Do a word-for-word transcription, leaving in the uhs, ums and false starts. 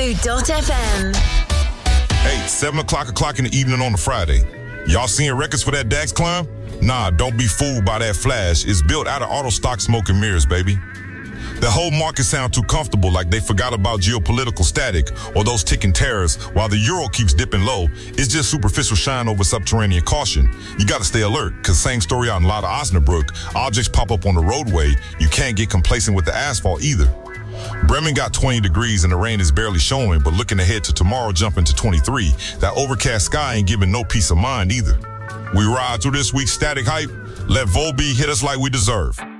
Zoo dot F M. Hey, seven o'clock o'clock in the evening on a Friday. Y'all seeing records for that DAX climb? Nah, don't be fooled by that flash. It's built out of auto stock smoke and mirrors, baby. The whole market sound too comfortable, like they forgot about geopolitical static or those ticking terrors while the euro keeps dipping low. It's just superficial shine over subterranean caution. You gotta stay alert, cause same story out in Lotta Osnabrück. Objects pop up on the roadway. You can't get complacent with the asphalt either. Bremen got twenty degrees and the rain is barely showing, but looking ahead to tomorrow jumping to twenty-three. That overcast sky ain't giving no peace of mind either. We ride through this week's static hype. Let Volbeat hit us like we deserve.